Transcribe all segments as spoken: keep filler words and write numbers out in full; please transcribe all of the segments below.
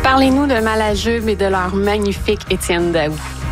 Parlez-nous de Malajube et de leur magnifique Étienne Daou.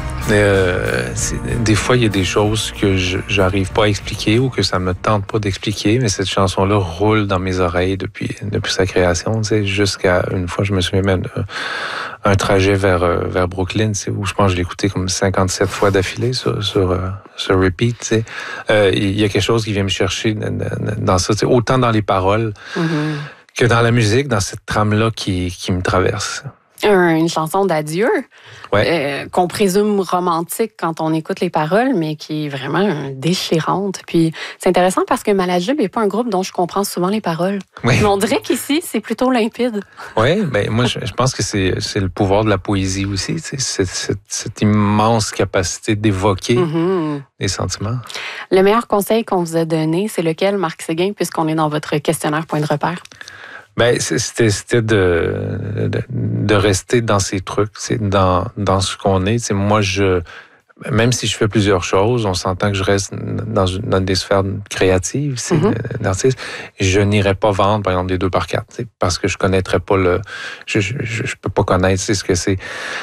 Euh, des fois, il y a des choses que je n'arrive pas à expliquer ou que ça me tente pas d'expliquer, mais cette chanson-là roule dans mes oreilles depuis, depuis sa création. Tu sais, jusqu'à une fois, je me souviens même un, un trajet vers, vers Brooklyn, tu sais, où je pense que je l'ai écouté comme cinquante-sept fois d'affilée sur, sur, sur repeat. Tu sais. Euh, il y a quelque chose qui vient me chercher dans ça, tu sais, autant dans les paroles mm-hmm. que dans la musique, dans cette trame-là qui, qui me traverse. Une chanson d'adieu, ouais. euh, qu'on présume romantique quand on écoute les paroles, mais qui est vraiment déchirante. Puis c'est intéressant parce que Malajube n'est pas un groupe dont je comprends souvent les paroles. Oui. Mais on dirait qu'ici, c'est plutôt limpide. Oui, ben moi, je, je pense que c'est, c'est le pouvoir de la poésie aussi, c'est, c'est, cette, cette immense capacité d'évoquer mm-hmm. des sentiments. Le meilleur conseil qu'on vous a donné, c'est lequel, Marc Séguin, puisqu'on est dans votre questionnaire point de repère? Ben, c'était, c'était de, de, de rester dans ces trucs, c'est dans, dans ce qu'on est. C'est moi, je, même si je fais plusieurs choses, on s'entend que je reste dans, une, dans des sphères créatives, c'est mm-hmm. d'artistes. Je n'irai pas vendre, par exemple, des deux par quatre, parce que je connaîtrais pas le, je, je, je peux pas connaître, c'est ce que c'est.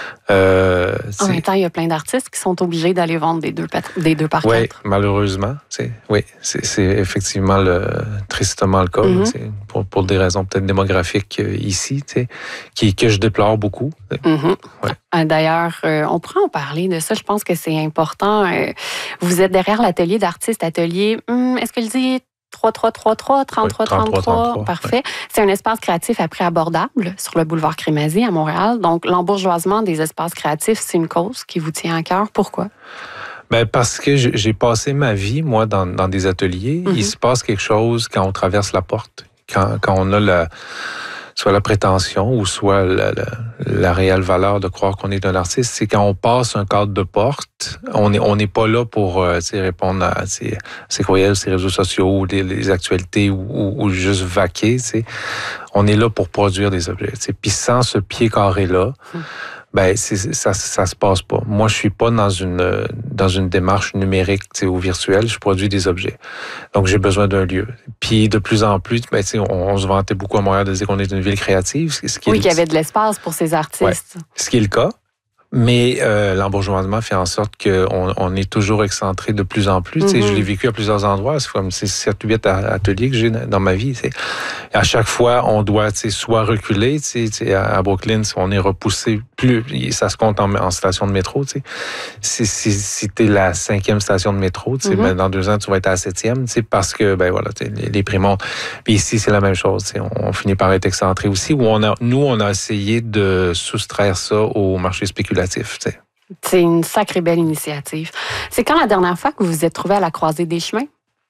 Euh, en même temps, il y a plein d'artistes qui sont obligés d'aller vendre des deux, des deux par oui, quatre. Malheureusement. C'est, oui, c'est, c'est effectivement le, tristement le cas, mm-hmm. là, pour, pour des raisons peut-être démographiques euh, ici, qui, que je déplore beaucoup. Mm-hmm. Ouais. D'ailleurs, euh, on pourrait en parler de ça. Je pense que c'est important. Euh, vous êtes derrière l'atelier d'artistes, atelier, hum, est-ce que je dis trois trois trois trois, trente-trois trente-trois, parfait. Ouais. C'est un espace créatif à prix abordable sur le boulevard Crémazie à Montréal. Donc, l'embourgeoisement des espaces créatifs, c'est une cause qui vous tient à cœur. Pourquoi? Ben parce que j'ai passé ma vie, moi, dans, dans des ateliers. Mm-hmm. Il se passe quelque chose quand on traverse la porte, quand, quand on a la... soit la prétention ou soit la, la, la réelle valeur de croire qu'on est un artiste, c'est quand on passe un cadre de porte, on n'est on n'est pas là pour euh, répondre à ces courriels, ces réseaux sociaux, ou les, les actualités ou, ou, ou juste vaquer. T'sais. On est là pour produire des objets. T'sais. Puis sans ce pied carré-là, hum. ben c'est, ça ça se passe pas. Moi, je suis pas dans une dans une démarche numérique ou virtuelle. Je produis des objets. Donc, j'ai besoin d'un lieu. Puis, de plus en plus, ben, on, on se vantait beaucoup à Montréal de dire qu'on est une ville créative. Ce qui oui, est, qu'il y avait de l'espace pour ces artistes. Ouais, ce qui est le cas. Mais euh, l'embourgeoisement fait en sorte qu'on on est toujours excentré de plus en plus. Mm-hmm. Je l'ai vécu à plusieurs endroits. C'est comme sept ou huit ateliers que j'ai dans ma vie. T'sais. À chaque fois, on doit soit reculer. À Brooklyn, on est repoussé plus. Ça se compte en, en station de métro. Si, si, si tu es la cinquième station de métro, mm-hmm. ben, dans deux ans, tu vas être à la septième parce que ben, voilà, les, les prix montent. Puis ici, c'est la même chose. On, on finit par être excentré aussi. Où on a, nous, on a essayé de soustraire ça au marché spéculatif. T'sais. C'est une sacrée belle initiative. C'est quand la dernière fois que vous vous êtes trouvé à la croisée des chemins?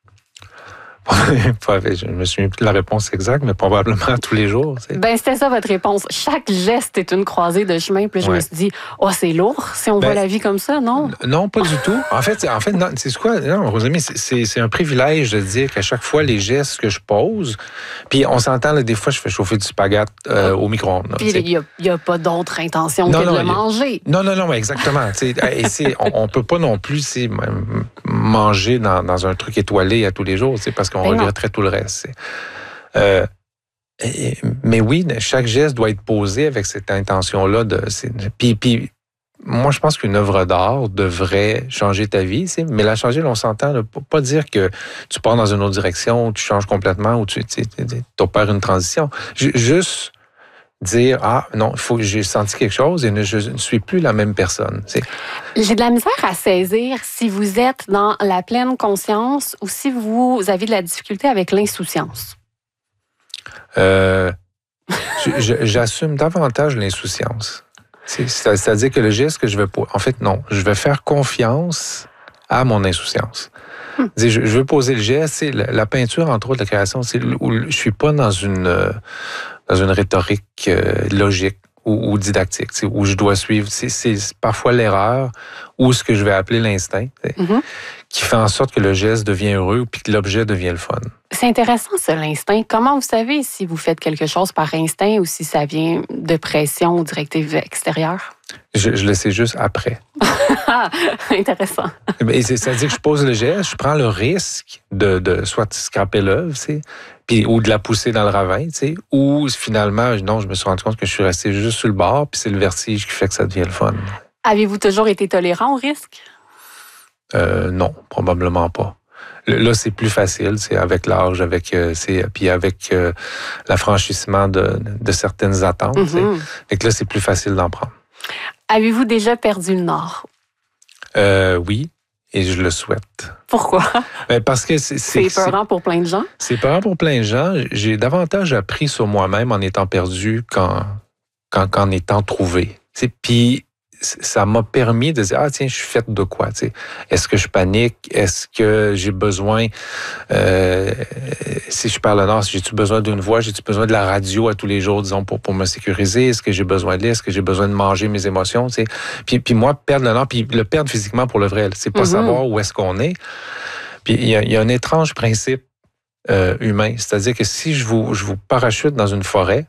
Je me souviens plus de la réponse exacte, mais probablement tous les jours. T'sais. Ben c'était ça votre réponse. Chaque geste est une croisée de chemin. Puis je ouais. me suis dit, oh c'est lourd si on ben, voit la vie comme ça, non? Non, pas du tout. En fait, en fait, non, c'est quoi? Non, Rosamie, c'est, c'est un privilège de dire qu'à chaque fois les gestes que je pose, puis on s'entend là, des fois je fais chauffer du spaghette euh, au micro-ondes. Là, puis il n'y a, y a pas d'autre intention non, que non, de le manger. Non, non, non, exactement. Et c'est, on, on peut pas non plus manger dans, dans un truc étoilé à tous les jours, parce qu'on regretterait tout le reste. Euh, et, mais oui, chaque geste doit être posé avec cette intention-là. De, puis, puis, moi, je pense qu'une œuvre d'art devrait changer ta vie, mais la changer, on s'entend, là, pas dire que tu pars dans une autre direction, ou tu changes complètement, ou tu, tu, tu opères une transition. Juste dire, ah non, il faut que j'ai senti quelque chose et ne, je ne suis plus la même personne. C'est... J'ai de la misère à saisir si vous êtes dans la pleine conscience ou si vous avez de la difficulté avec l'insouciance. Euh, je, j'assume davantage l'insouciance. C'est, c'est-à-dire que le geste que je vais... En fait, non, je vais faire confiance à mon insouciance. Hmm. Je, je veux poser le geste. C'est la, la peinture, entre autres, la création, c'est où je suis pas dans une... dans une rhétorique euh, logique ou, ou didactique, où je dois suivre. C'est, c'est parfois l'erreur ou ce que je vais appeler l'instinct, mm-hmm. qui fait en sorte que le geste devient heureux puis que l'objet devient le fun. C'est intéressant, ça, l'instinct. Comment vous savez si vous faites quelque chose par instinct ou si ça vient de pression ou directive extérieure? Je, je le sais juste après. Ah, intéressant. C'est-à-dire que je pose le geste, je prends le risque de, de soit scraper l'œuvre, tu sais, puis ou de la pousser dans le ravin, tu sais, ou finalement, non, je me suis rendu compte que je suis resté juste sur le bord, puis c'est le vertige qui fait que ça devient le fun. Avez-vous toujours été tolérant au risque? Euh, non, probablement pas. Là, c'est plus facile, c'est avec l'âge, avec euh, c'est puis avec euh, l'affranchissement de, de certaines attentes. Mm-hmm. Fait que là, c'est plus facile d'en prendre. Avez-vous déjà perdu le nord? Euh, oui, et je le souhaite. Pourquoi? Ben parce que c'est... C'est, c'est peurant pour plein de gens? C'est peurant pour plein de gens. J'ai davantage appris sur moi-même en étant perdu qu'en, qu'en, qu'en étant trouvé. Puis ça m'a permis de dire, ah tiens, je suis faite de quoi? T'sais? Est-ce que je panique? Est-ce que j'ai besoin, euh, si je parle le nord, j'ai-tu besoin d'une voix? J'ai-tu besoin de la radio à tous les jours, disons, pour, pour me sécuriser? Est-ce que j'ai besoin de lire? Est-ce que j'ai besoin de manger mes émotions? T'sais? Puis, puis moi, perdre le nord, puis le perdre physiquement pour le vrai, c'est pas mm-hmm. savoir où est-ce qu'on est. Puis il y a, il y a un étrange principe euh, humain, c'est-à-dire que si je vous, je vous parachute dans une forêt,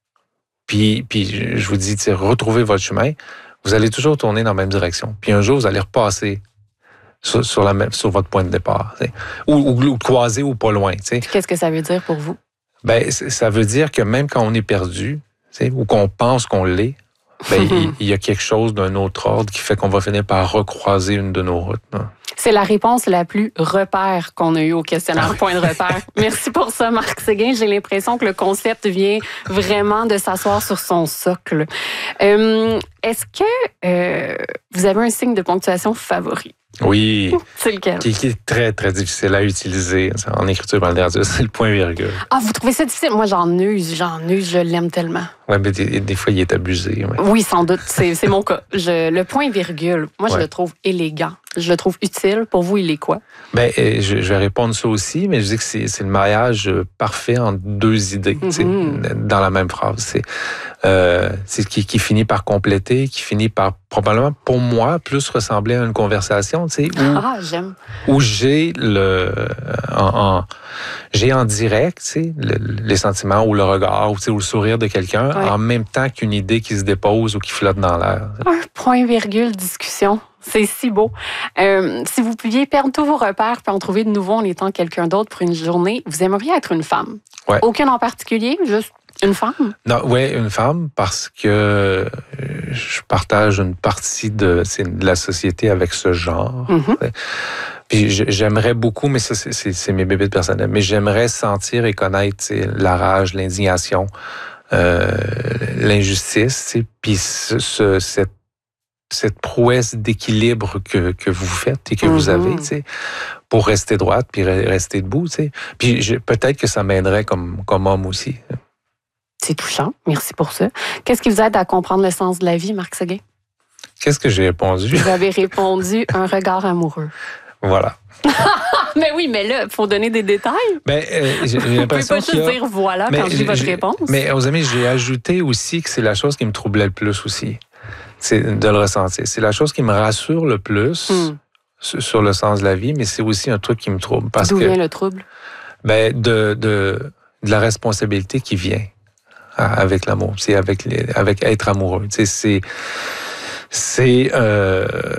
puis, puis je vous dis, retrouvez votre chemin, vous allez toujours tourner dans la même direction. Puis un jour, vous allez repasser sur, sur, la même, sur votre point de départ. Ou, ou, ou croiser ou pas loin. T'sais. Qu'est-ce que ça veut dire pour vous? Ben, ça veut dire que même quand on est perdu, ou qu'on pense qu'on l'est, ben, il, il y a quelque chose d'un autre ordre qui fait qu'on va finir par recroiser une de nos routes. Hein. C'est la réponse la plus repère qu'on a eue au questionnaire Point de repère. Merci pour ça, Marc Séguin. J'ai l'impression que le concept vient vraiment de s'asseoir sur son socle. Euh, est-ce que euh, vous avez un signe de ponctuation favori? Oui. C'est lequel? Qui, qui est très, très difficile à utiliser en écriture par le radio, c'est le point-virgule. Ah, vous trouvez ça difficile? Moi, j'en use, j'en use, je l'aime tellement. Oui, mais des, des fois, il est abusé. Ouais. Oui, sans doute. C'est, c'est mon cas. Je, le point-virgule, moi, je ouais. le trouve élégant. Je le trouve utile. Pour vous, il est quoi? Bien, je, je vais répondre ça aussi, mais je dis que c'est, c'est le mariage parfait entre deux idées, mm-hmm. dans la même phrase. C'est, euh, c'est qui, qui finit par compléter, qui finit par, probablement, pour moi, plus ressembler à une conversation, tu sais, où, ah, j'aime. Où j'ai le, en, en, j'ai en direct, tu sais, le, les sentiments ou le regard, ou, tu sais, ou le sourire de quelqu'un, ouais. en même temps qu'une idée qui se dépose ou qui flotte dans l'air. Un point-virgule discussion. C'est si beau. Euh, si vous pouviez perdre tous vos repères puis en trouver de nouveaux en étant quelqu'un d'autre pour une journée, vous aimeriez être une femme? Ouais. Aucune en particulier, juste une femme? Non, oui, une femme parce que je partage une partie de, de la société avec ce genre. Mm-hmm. Puis j'aimerais beaucoup, mais ça, c'est, c'est, c'est mes bébés personnels, mais j'aimerais sentir et connaître la rage, l'indignation, euh, l'injustice, puis ce, ce, cette cette prouesse d'équilibre que, que vous faites et que mm-hmm. vous avez, tu sais, pour rester droite puis rester debout, tu sais. Puis je, peut-être que ça m'aiderait comme, comme homme aussi. C'est touchant. Merci pour ça. Qu'est-ce qui vous aide à comprendre le sens de la vie, Marc Séguin? Qu'est-ce que j'ai répondu? Vous avez répondu un regard amoureux. Voilà. Mais oui, mais là, il faut donner des détails. Ben, euh, j'ai, j'ai l'impression vous pouvez pas juste a... dire voilà mais quand je dis votre réponse. Mais aux amis, j'ai ajouté aussi que c'est la chose qui me troublait le plus aussi. C'est de le ressentir. C'est la chose qui me rassure le plus mm. sur le sens de la vie, mais c'est aussi un truc qui me trouble. Parce D'où que, vient le trouble? Ben, de, de, de la responsabilité qui vient avec l'amour. C'est avec, les, avec être amoureux. C'est, c'est, c'est, euh,